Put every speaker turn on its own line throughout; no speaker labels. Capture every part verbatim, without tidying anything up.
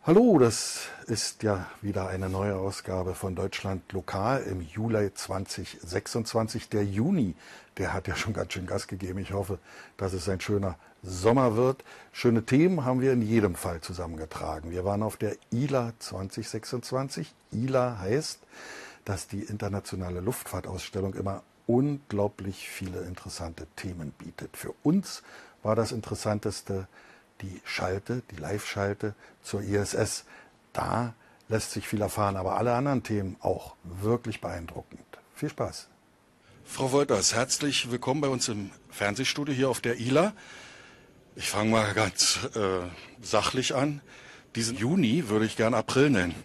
Hallo, das ist ja wieder eine neue Ausgabe von Deutschland Lokal im Juli zweitausendsechsundzwanzig. Der Juni, der hat ja schon ganz schön Gas gegeben. Ich hoffe, dass es ein schöner Sommer wird. Schöne Themen haben wir in jedem Fall zusammengetragen. Wir waren auf der I L A zweitausendsechsundzwanzig. I L A heißt, dass die internationale Luftfahrtausstellung immer unglaublich viele interessante Themen bietet. Für uns war das Interessanteste die Schalte, die Live-Schalte zur I S S. Da lässt sich viel erfahren, aber alle anderen Themen auch wirklich beeindruckend. Viel Spaß. Frau Wolters, herzlich willkommen bei uns im Fernsehstudio hier auf der I L A. Ich fange mal ganz äh, sachlich an. Diesen Juni würde ich gern April nennen.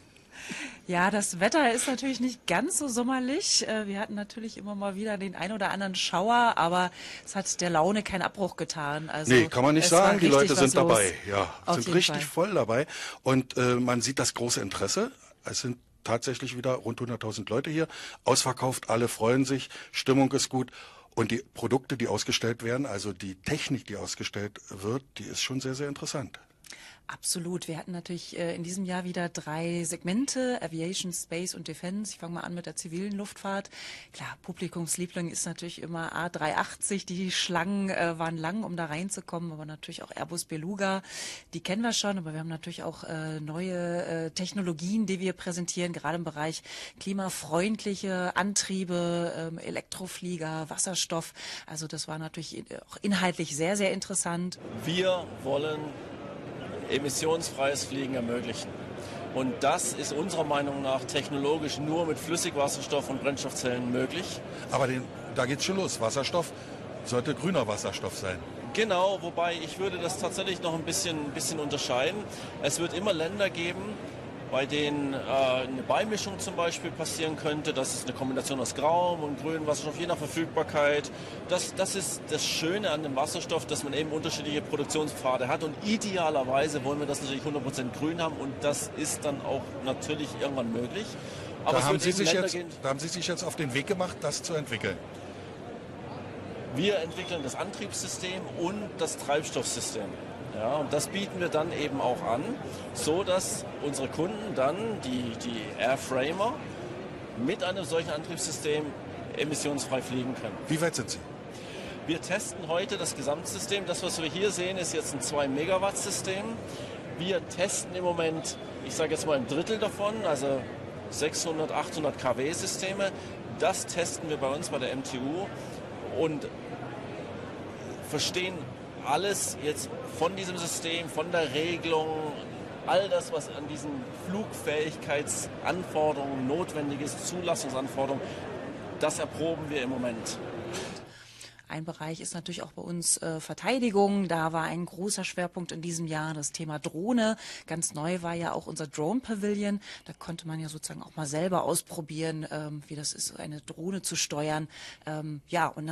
Ja, das Wetter ist natürlich nicht ganz so sommerlich. Wir hatten natürlich immer mal wieder den ein oder anderen Schauer, aber es hat der Laune keinen Abbruch getan. Also
nee, kann man nicht sagen. Die Leute sind dabei. Ja, sind richtig
Fall.
voll dabei. Und äh, man sieht das große Interesse. Es sind tatsächlich wieder rund hunderttausend Leute hier. Ausverkauft, alle freuen sich, Stimmung ist gut. Und die Produkte, die ausgestellt werden, also die Technik, die ausgestellt wird, die ist schon sehr, sehr interessant.
Absolut. Wir hatten natürlich äh, in diesem Jahr wieder drei Segmente, Aviation, Space und Defense. Ich fange mal an mit der zivilen Luftfahrt. Klar, Publikumsliebling ist natürlich immer A drei achtzig. Die Schlangen äh, waren lang, um da reinzukommen, aber natürlich auch Airbus Beluga. Die kennen wir schon, aber wir haben natürlich auch äh, neue äh, Technologien, die wir präsentieren, gerade im Bereich klimafreundliche Antriebe, äh, Elektroflieger, Wasserstoff. Also das war natürlich auch inhaltlich sehr, sehr interessant.
Wir wollen emissionsfreies Fliegen ermöglichen. Und das ist unserer Meinung nach technologisch nur mit Flüssigwasserstoff und Brennstoffzellen möglich.
Aber den, da geht's schon los. Wasserstoff sollte grüner Wasserstoff sein.
Genau, wobei ich würde das tatsächlich noch ein bisschen, ein bisschen unterscheiden. Es wird immer Länder geben, bei denen äh, eine Beimischung zum Beispiel passieren könnte. Das ist eine Kombination aus grauem und grünem Wasserstoff, je nach Verfügbarkeit. Das, das ist das Schöne an dem Wasserstoff, dass man eben unterschiedliche Produktionspfade hat. Und idealerweise wollen wir das natürlich hundert Prozent grün haben. Und das ist dann auch natürlich irgendwann möglich.
Aber da, haben Sie sich jetzt, da haben Sie sich jetzt auf den Weg gemacht, das zu entwickeln.
Wir entwickeln das Antriebssystem und das Treibstoffsystem. Ja, und das bieten wir dann eben auch an, so dass unsere Kunden dann, die, die Airframer, mit einem solchen Antriebssystem emissionsfrei fliegen können.
Wie weit sind Sie?
Wir testen heute das Gesamtsystem. Das, was wir hier sehen, ist jetzt ein zwei Megawatt System. Wir testen im Moment, ich sage jetzt mal ein Drittel davon, also sechshundert, achthundert Kilowatt Systeme. Das testen wir bei uns bei der M T U und verstehen alles jetzt von diesem System, von der Regelung, all das, was an diesen Flugfähigkeitsanforderungen notwendig ist, Zulassungsanforderungen, das erproben wir im Moment.
Ein Bereich ist natürlich auch bei uns äh, Verteidigung. Da war ein großer Schwerpunkt in diesem Jahr das Thema Drohne. Ganz neu war ja auch unser Drone Pavilion. Da konnte man ja sozusagen auch mal selber ausprobieren, ähm, wie das ist, eine Drohne zu steuern. Ähm, ja, und